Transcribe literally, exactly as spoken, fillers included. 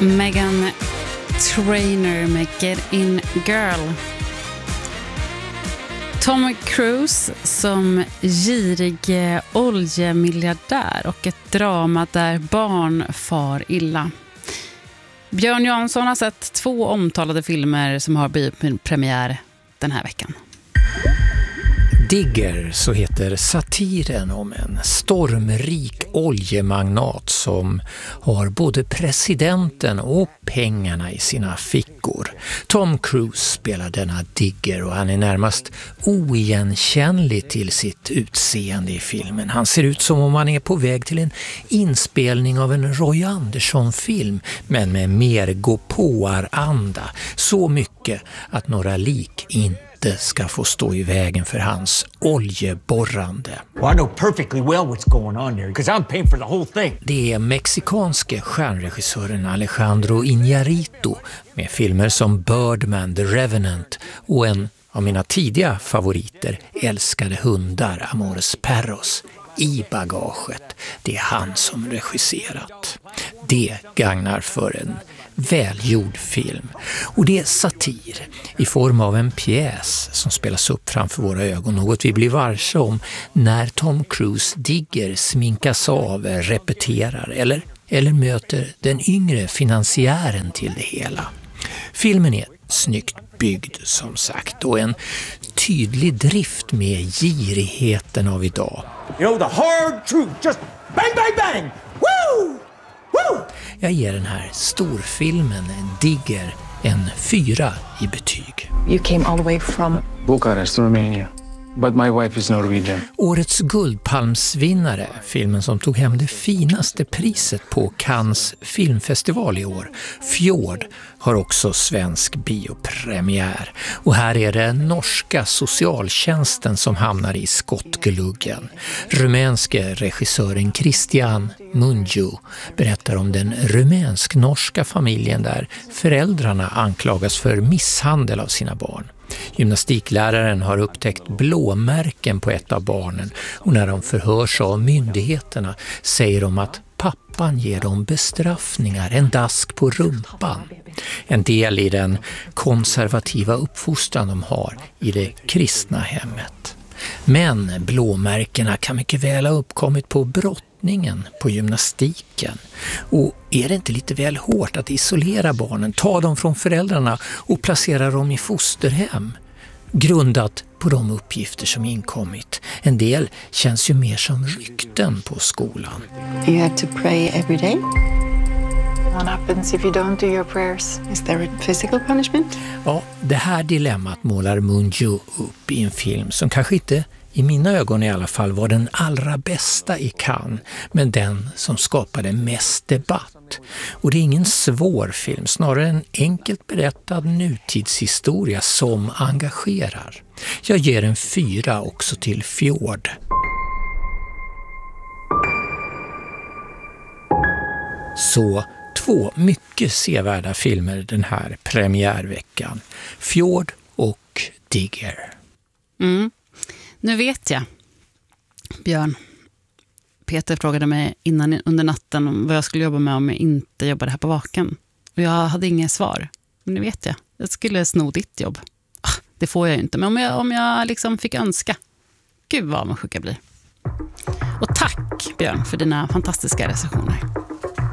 Meghan Trainor med Get In Girl. Tom Cruise som girig oljemiljardär och ett drama där barn far illa. Björn Jansson har sett två omtalade filmer som har blivit premiär den här veckan. Digger, så heter satiren om en stormrik oljemagnat som har både presidenten och pengarna i sina fickor. Tom Cruise spelar denna Digger och han är närmast oigenkännlig till sitt utseende i filmen. Han ser ut som om han är på väg till en inspelning av en Roy Andersson-film, men med mer gåpåar-anda. Så mycket att några lik inte ska få stå i vägen för hans oljeborrande. Well, I know perfectly well what's going on there because I'm paying for the whole thing. Det är mexikanske stjärnregissören Alejandro Iñárritu med filmer som Birdman, The Revenant och en av mina tidiga favoriter, Älskade hundar, Amores Perros, i bagaget. Det är han som regisserat. Det gagnar för en välgjord film. Och det är satir i form av en pjäs som spelas upp framför våra ögon. Något vi blir varse om när Tom Cruise Digger sminkas av, repeterar eller, eller möter den yngre finansiären till det hela. Filmen är snyggt byggd som sagt och en tydlig drift med girigheten av idag. You know, the hard truth, just bang, bang, bang! Woo! Woo! Jag ger den här storfilmen Digger en fyra i betyg. You came all the way from Bucharest, Romania. But my wife is Norwegian. Årets guldpalmsvinnare, filmen som tog hem det finaste priset på Cannes filmfestival i år, Fjord, har också svensk biopremiär. Och här är det norska socialtjänsten som hamnar i skottgluggen. Rumänske regissören Christian Mungiu berättar om den rumänsk-norska familjen där föräldrarna anklagas för misshandel av sina barn. Gymnastikläraren har upptäckt blåmärken på ett av barnen och när de förhörs av myndigheterna säger de att pappan ger dem bestraffningar, en dask på rumpan. En del i den konservativa uppfostran de har i det kristna hemmet. Men blåmärkena kan mycket väl ha uppkommit på brottningen, på gymnastiken. Och är det inte lite väl hårt att isolera barnen, ta dem från föräldrarna och placera dem i fosterhem? Grundat på de uppgifter som inkommit. En del känns ju mer som rykten på skolan. You have to pray every day. What happens if you don't do your prayers? Is there a physical punishment? Ja, det här dilemmat målar Mungiu upp i en film som kanske inte, i mina ögon i alla fall, var den allra bästa i Cannes, men den som skapade mest debatt. Och det är ingen svår film, snarare en enkelt berättad nutidshistoria som engagerar. Jag ger en fyra också till Fjord. Så två mycket sevärda filmer den här premiärveckan. Fjord och Digger. Mm. Nu vet jag, Björn. Peter frågade mig innan under natten om vad jag skulle jobba med om jag inte jobbade här på Vaken. Och jag hade inget svar. Men nu vet jag. Jag skulle sno ditt jobb. Det får jag ju inte. Men om jag, om jag liksom fick önska. Gud vad man sjuka blir. Och tack, Björn, för dina fantastiska recensioner.